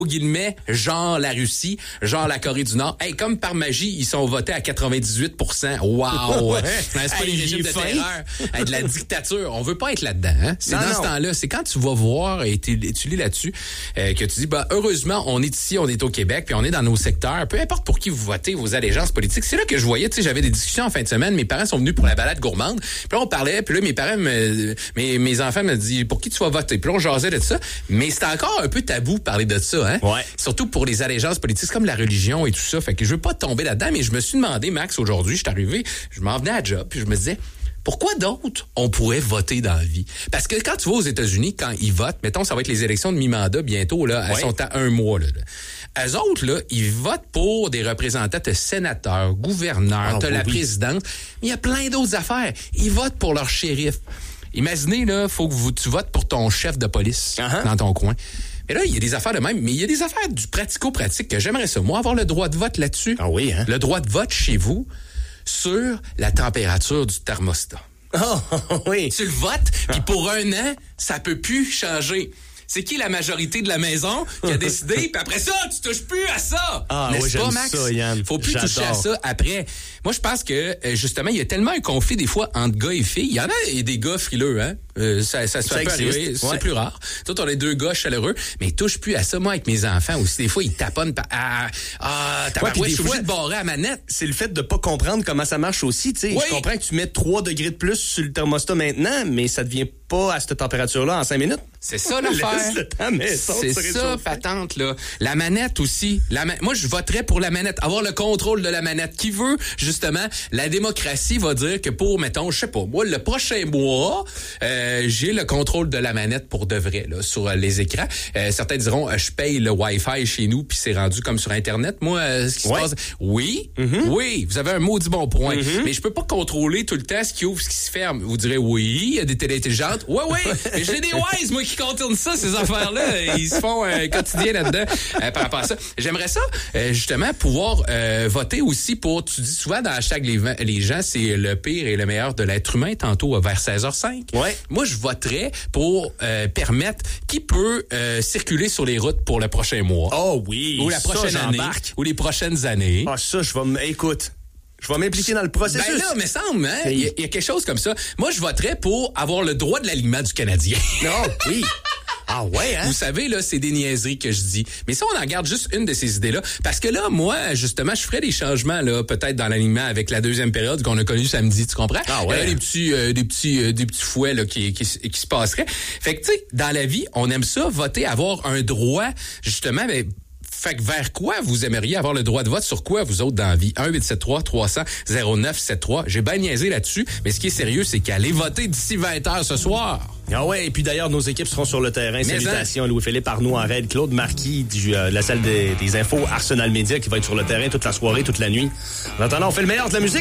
guillemets, genre la Russie, genre la Corée du Nord. Hey, comme par magie, ils sont votés à 98%. Wow! C'est pas les régimes de terreur. Hey, de la dictature. On veut pas être là-dedans. Hein? C'est dans ce temps-là. C'est quand tu vas voir et tu lis là-dessus que tu dis, heureusement, on est ici, on est au Québec, puis on est dans nos secteurs. Peu importe pour qui vous votez, vos allégeances politiques. C'est là que je voyais, tu sais, j'avais des discussions en fin de semaine. Mes parents sont venus pour la balade gourmande. Puis là, on parlait, puis là, mes parents, mes enfants me disent, pour qui tu vas voter? Puis là, on jasait de ça. Mais c'était encore un peu tabou de parler de ça, hein? Ouais. Surtout pour les allégeances politiques, comme la religion et tout ça. Fait que je veux pas tomber là-dedans, mais je me suis demandé, Max, aujourd'hui, je suis arrivé, je m'en venais à job, puis je me disais, pourquoi d'autres on pourrait voter dans la vie? Parce que quand tu vas aux États-Unis, quand ils votent, mettons, ça va être les élections de mi-mandat bientôt, là, elles sont à 1 mois, là. Eux autres, là, ils votent pour des représentants, t'as sénateurs, gouverneurs, t'as la présidente, mais il y a plein d'autres affaires. Ils votent pour leur shérif. Imaginez, là, faut que tu votes pour ton chef de police dans ton coin. Mais là, il y a des affaires de même, mais il y a des affaires du pratico-pratique que j'aimerais ça. Moi, avoir le droit de vote là-dessus. Ah oui, hein? Le droit de vote chez vous sur la température du thermostat. Oh, oui. Tu le votes, puis pour 1 an, ça peut plus changer. C'est qui la majorité de la maison qui a décidé, puis après ça, tu touches plus à ça. Ah n'est-ce oui, j'aime pas, Max? ça, Yann. Faut plus toucher à ça après. Moi, je pense que, justement, il y a tellement un conflit des fois entre gars et filles. Il y en a des gars frileux, hein? Ça se fait pas arriver. C'est plus rare. Toi, on est 2 gars chaleureux, mais ils touchent plus à ça. Moi, avec mes enfants aussi, des fois, ils taponnent. Je suis obligé de barrer à manette. C'est le fait de pas comprendre comment ça marche aussi, tu sais. Oui. Je comprends que tu mets 3 degrés de plus sur le thermostat maintenant, mais ça devient pas à cette température-là en 5 minutes. C'est ça l'affaire. Laisse le temps, mais c'est ça, patente, là. La manette aussi. Moi, je voterais pour la manette. Avoir le contrôle de la manette. Qui veut, justement, la démocratie va dire que pour, mettons, je sais pas, moi, le prochain mois, j'ai le contrôle de la manette pour de vrai, là, sur les écrans. Certains diront, je paye le Wi-Fi chez nous, puis c'est rendu comme sur Internet. Moi, ce qui se passe... Oui, oui, vous avez un maudit bon point. Mais je peux pas contrôler tout le temps ce qui ouvre, ce qui se ferme. Vous direz, oui, il y a des télé intelligentes. Oui, mais j'ai des Wise, moi, qui contournent ça, ces affaires-là. Ils se font quotidien là-dedans par rapport à ça. J'aimerais ça, justement, pouvoir voter aussi pour, tu dis souvent dans hashtag les gens, c'est le pire et le meilleur de l'être humain, tantôt vers 16h05. Ouais. Moi, je voterais pour permettre qui peut circuler sur les routes pour le prochain mois. Oh oui. Ou la prochaine année. Ou les prochaines années. Ah, ça, écoute, je vais m'impliquer dans le processus. Ben là, mais semble, hein? Il y a quelque chose comme ça. Moi, je voterais pour avoir le droit de l'alignement du Canadien. Non, oui. Ah ouais, hein? Vous savez, là, c'est des niaiseries que je dis. Mais ça, on en garde juste une de ces idées-là. Parce que là, moi, justement, je ferais des changements, là, peut-être dans l'alignement avec la deuxième période qu'on a connue samedi, tu comprends? Ah ouais. Des petits fouets, là, qui se passeraient. Fait que, tu sais, dans la vie, on aime ça, voter, avoir un droit, justement, mais fait que vers quoi vous aimeriez avoir le droit de vote? Sur quoi, vous autres, dans la vie? 1-873-300-0973. J'ai bien niaisé là-dessus, mais ce qui est sérieux, c'est qu'allez voter d'ici 20h ce soir. Ah ouais, et puis d'ailleurs, nos équipes seront sur le terrain. Salutations à Louis-Philippe Arnaud en raid, Claude Marquis de la salle des infos Arsenal Média qui va être sur le terrain toute la soirée, toute la nuit. En attendant, on fait le meilleur de la musique.